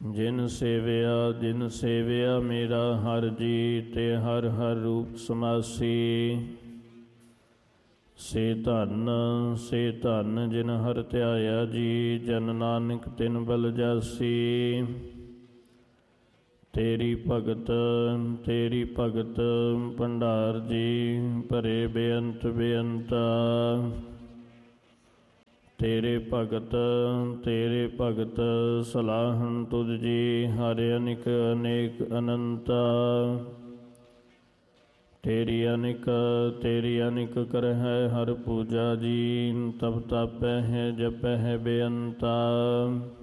ਜਿਨ ਸੇਵਿਆ ਮੇਰਾ ਹਰ ਜੀ, ਤੇ ਹਰ ਹਰ ਰੂਪ ਸਮਾਸੀ। ਸੇ ਧਨ ਜਿਨ ਹਰ ਧਿਆਇਆ ਜੀ, ਜਨ ਨਾਨਕ ਤਿਨ ਬਲ ਜਾਸੀ। ਤੇਰੀ ਭਗਤ ਭੰਡਾਰ ਜੀ, ਭਰੇ ਬੇਅੰਤ ਬੇਅੰਤਾ। ਤੇਰੇ ਭਗਤ ਸਲਾਹਨ ਤੁਧ ਜੀ, ਹਰ ਅਨਿਕ ਅਨੇਕ ਅਨੰਤਾ। ਤੇਰੀ ਅਨਿਕ ਕਰਹਿ ਹਰ ਪੂਜਾ ਜੀ, ਤਬ ਤਾਪੈ ਹੈ ਜਪੈ ਹੈ ਬੇਅੰਤਾ।